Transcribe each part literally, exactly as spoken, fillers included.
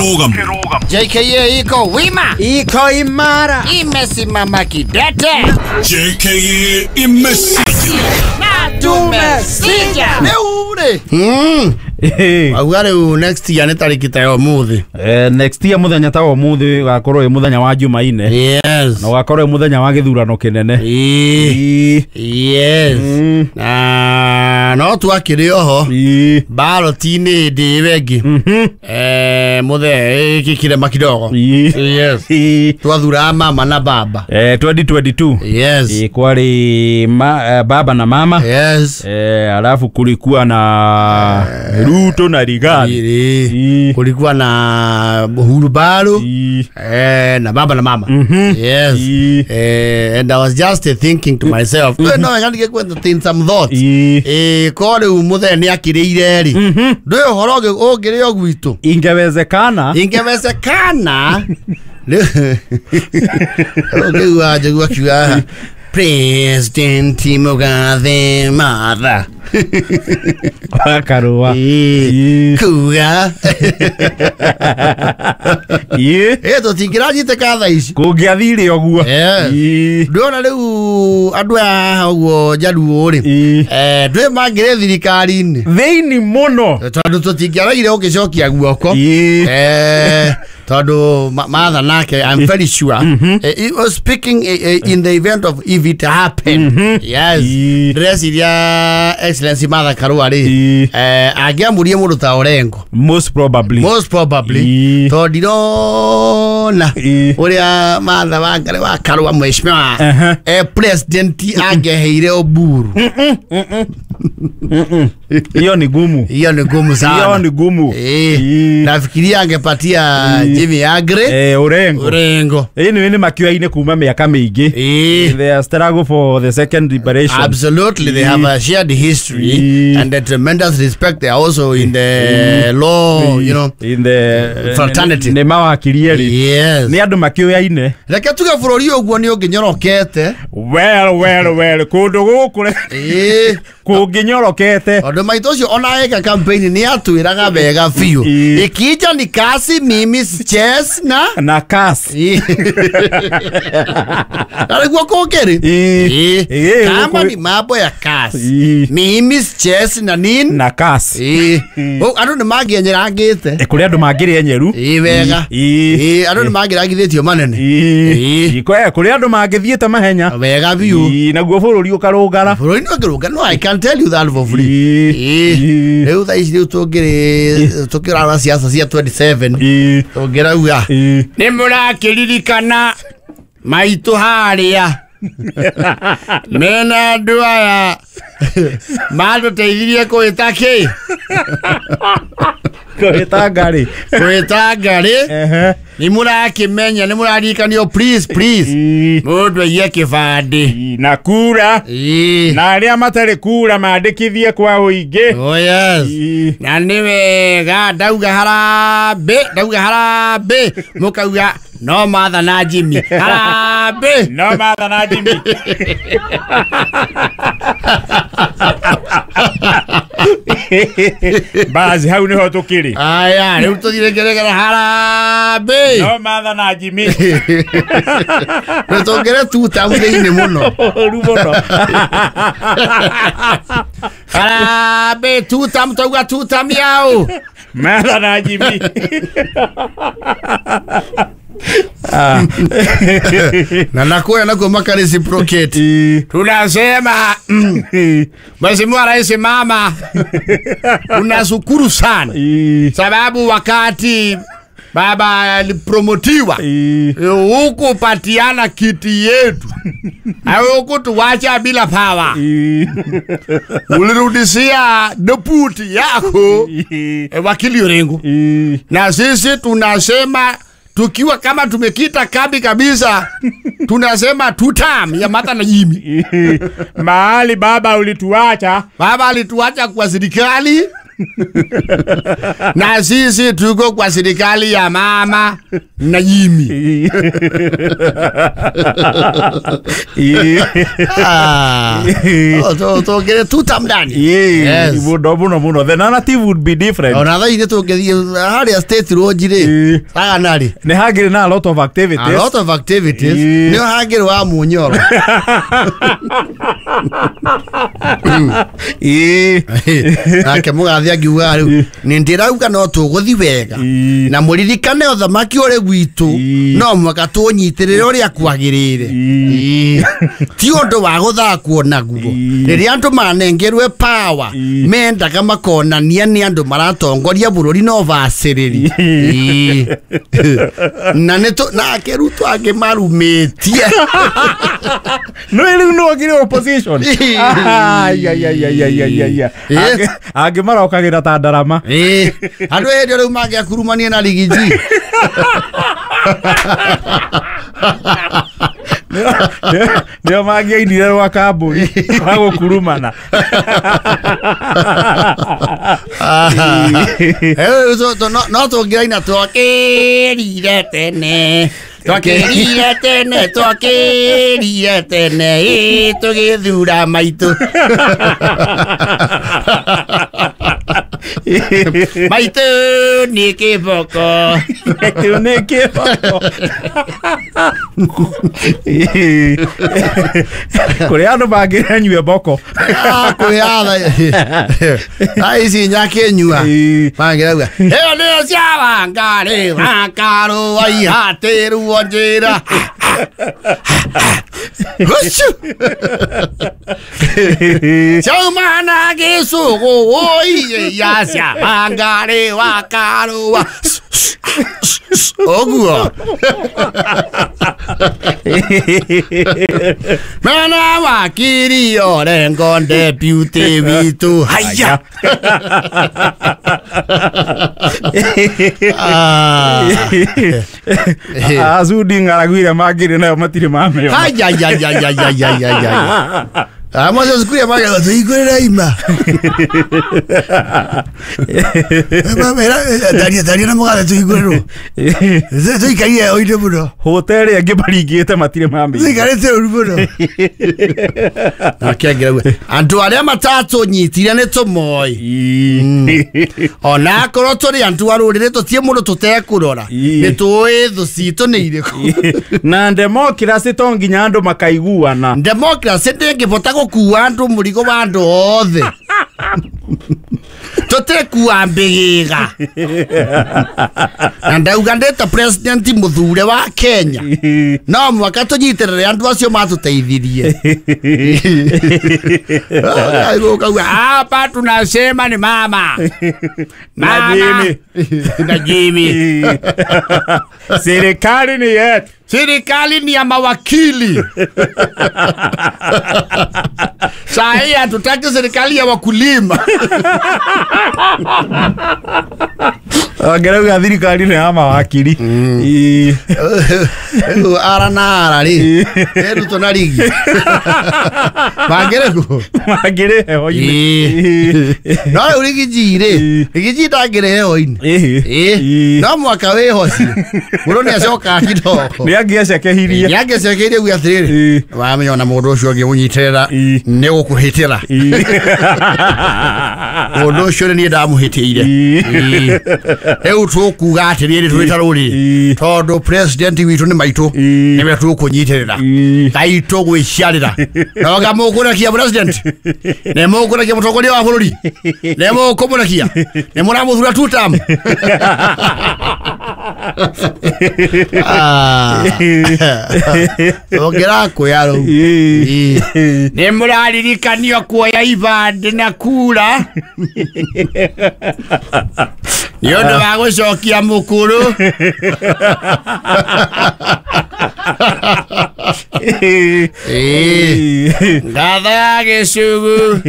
J K A iko wima, iko imara, imesimama kidete. J K A imesimama na tumesija neure. Hmm. Agare u next year ni tariki tayo muthi. Eh, next year muthenya tawo muthi gakorwo muthenya wa Jumaine. Yes. Na gakorwo muthenya wa githurano kinene. Ii. Yes. Mm. Na no twakire oho. Balotini ndiwegi. Mhm. Eh muthe kikire makidogo. Yes. Twathura mama na baba. Eh twenty twenty-two. Yes. Eh kwari ma, uh, baba na mama. Yes. Eh alafu kulikuwa na uh, Ruto na Rigathi. Kulikuwa na Uhuru Baro. Eh na baba na mama. Mm-hmm. Yes. Eh and I was just uh, thinking to myself, mm-hmm. no, I can't get to think some thoughts. Eh kore umuthe ni akirire ri. Ndio horoge ogire ogwitu. Ingewezekana. Ingewezekana. Okay, waje wakiwa President Mugabe Mara. Wakarua. Kuga. Ye. Eh to tigiraji te katha ici. Kungiathire oguo. Eh. Ndona riu andu a oguo jaru ri. Eh ndwe mangire thirikari ni. Theini muno. Tondu tutingiaraire ugicokia guoko. Eh tondu matha nake I'm very sure. It was speaking in the event of if it happened. Yes. Dress ya Excellency Martha Karua ri. Eh agiamurie mundu ta Orengo. Most probably. Most probably. Tondiro na uria Martha Wangari wa Karua mheshimiwa. Eh president ageheire Oburu. Hiyo ni gumu. Hiyo ni gumu sana. Hiyo ni gumu. Eh. Nafikiria angepatia Jimmy Agre. Eh Orengo. Orengo. Eh ni ni makiwa-ine kuma miaka mingi. Eh. They struggle for the second liberation. Absolutely. They have a shared history and a tremendous respect. They are also in the law, you know, in the fraternity. Ne mawakirieri. Yes. Ni andu makiwa-ine. Reke tuge bururi oguo ni unginyorokete. Well, well, well. Kundu guku. Eh. Kunginyorokete. Ondo maitocio ona eka campaign ni atwiraga bega fiu. Ikija ni kasi mimi chess na na kasi. Alikuwa kokeri. Eh. Kama ni mambo ya kasi. Mimi chess na nini? Na kasi. Eh. Oh, andu ni magienyerangite. E kuri andu magiri enyeru. Eh wega. Eh, andu ni magiragithitio manene. Eh. Iko e kuri andu magithiete mahenya. Wega biu. Eh, naguo bururi ukarugara. Bururi ukarugara. No, I can tell you that for free. Eh. Leo tha ici tungire tukira siasa cia twenty-seven. Eh. Tungira uga. Ni murakiririkana maitu haria. Mena andu aya maduteithirie kwita ki kwita ngari kwita ngari ni murakimenya ni murarikanio please please mundu aiye kibandi na kura na aria matari kura mandikithie kwa uingi. Oh yes. Na ni wega ndauga harambe ndauga harambe mukauga no Martha na Jimmy harambe no Martha na Jimmy. Bazi hau niho tukiri. Aya riu tuthiregeregera harambe no Martha na Jimmy. Tutongere tuta uthini muno rumono. Harambe tuta mtauga tuta miau Martha na Jimmy. Ah. Na nakuwa nakuwa maka reciprocate. Tunasema Mheshimiwa Rais mama tunashukuru sana sababu wakati baba alipromotiwa huku patiana kiti yetu au huku tuwacha bila power ulirudishia deputy yako wakili Orengo na sisi tunasema tukiwa kama tumekita kambi kabisa tunasema tutam ya Martha na Jimmy. Mahali baba ulituacha. Baba alituacha kwa serikali Na sisi tuko kwa serikali ya mama na Jimmy. Ah. To to get two tam dani. Yes. Muno muno muno. The narrative would be different. Ona tha ire to get hari state road ire. Saga nari. Ne hagire na a lot of activities. A lot of activities. Ne hagire wa munyoro. Eh. Ake mugathia ngiuga riu ni ndirauga no tuguthi wega na muririkane othamaki ore gwitu no mwaka tunyitirire uri akwagirire ti undu wa guthakwo naguo riria andu manengerwe power mendaga makonania ni andu maratongoria bururi no baciriri na neto na keruto age marumetie no riu no agire opposition ay ay ay ay ay ay age marokagira ta ndarama eh andu ende riu mangea kurumania na ligiji ndio mangea inire rwa kamburi wa kurumana eh so no no to gira ina to kerire tene Twakirire tene twakirire tene tugithura maitu maitu ni kiboko maitu ni kiboko kuri andu mangiranyua boko kwiyatha aici nyake nyua mangirauga iyo nio cia Wangari Wangari waihatiru njira Chaumana gisugu oi ya cia Wangari Wangari oguo mana wakiri orengo deputy witu haya azudi ngaragwire magire nayo matire mameyo haya ya ya ya ya ya ya ya Amo se escucha más que lo estoy con el ima. Mira, Daria, Daria na mogada estoy con el. Estoy caída hoy no puro. Hotel ya que pariguete matire mambe. Sí, carece un puro. Aquí aquí. Antu aria matatu nyitire ne to moi. Ona koro tori antu arurire to tie muno tutekurora. Ni tuwe thusito ne ireko. Na democracy to nginya andu makaiguana. Democracy ndengivota kuwa andu murigo wa andu othe tote kuwa mbigiga ndauga ndeta president muthure wa Kenya no mwaka tunyitirire andu acio matuteithirie hapa tunasema ni mama mama na Jimmy serikali ni yetu serikali ni ya mawakili sahi hatutaki serikali ya wakulima Agera thirikari ni ya mawakili ara na ara ri eru to na rigi magere ko magere heho ini no urigi jire rigi ndagere heho ini eh no mwaka we hoci muro ni acoka kidoko ni angiacekehirie ni angiacekehirie gwa thiri wamenya na mundu ucio ngi unyitirira ni gukuhitira mundu ucio ni ndamuhitiire eu tukuga atiriri twita ruri tondu president witu ni maitu ni we tukunyitirira kai to gwiciarira no ga mukurakia president ne mukurakia mutongoria wa bururi ne mukumunakia ne muramuthura tutam ah ogera ko yaro ne muraririkanio kuoya ibande na kura yondo wago shokia mukuru Eh. Gatha gĩcũgũ.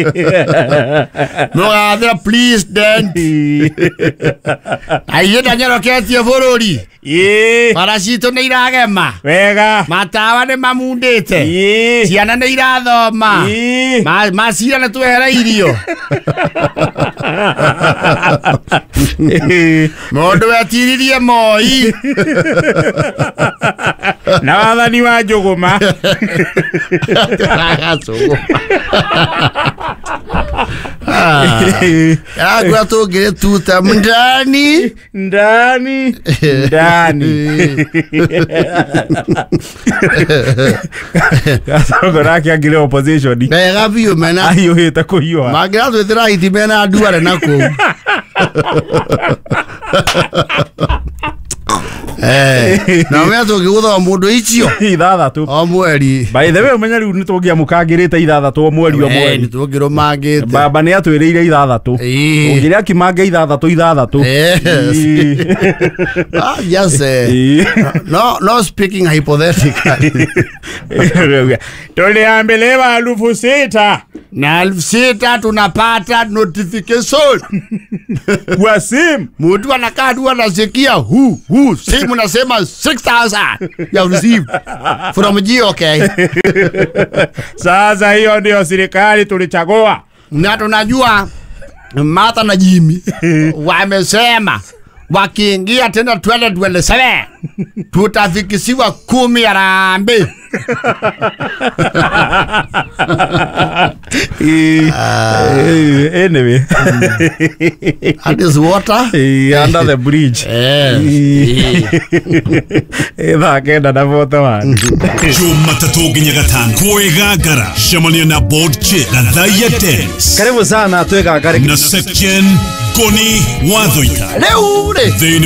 Mũgathe president. Aiyĩ ndanyoroketie bũrũri. Ĩĩ. Paracitũ nĩ iragema. Wega. Matawa nĩ mamundĩte. Ĩĩ. Ciana nĩ irathoma. Ĩĩ. Ma macira nĩ twehereirio. Mũndũ wetiririe Moi. Na wathani wa Njũgũma. Agua tũngĩrĩ tuta ndani ndani ndani. Gacogo nake angĩrĩ opposition. Wega biũ mena. Ahiũhĩte kũhiũha. Mangĩratwĩtĩra hiti mena nduarĩ na kũu. Eh, na mwe tũngĩgũtha mũndũ icio ithathatũ o mweri. By the way umenya rĩu nĩtũngĩamũkangĩrĩte ithathatũ o mweri o mweri. Nĩ tũngĩrũmangĩte. Baba nĩ atwĩrĩire ithathatũ. Ũngĩrĩa kimange ithathatũ ithathatũ. Ah, yes. No, no speaking hypothetically. Tuliambiwa elfu sita. Na elfu sita tunapata notification. Kwa simu. Mtu anakaa tu anasikia hu hu simu nasema six thousand ya receive from G O K. Sasa hiyo ndio serikali tulichagua. Na tunajua Martha na Jimmy wamesema wakiingia tena twenty twenty-seven tutafikisiwa kumi ya rambe. Anyway, and is water under the bridge. Eva kenda na voto wan. Jumatatu nginya gatano kwegagara shamania na board chick na Thaya Dance. Karibu sana twegagare na section Koni Wathoita. Leure.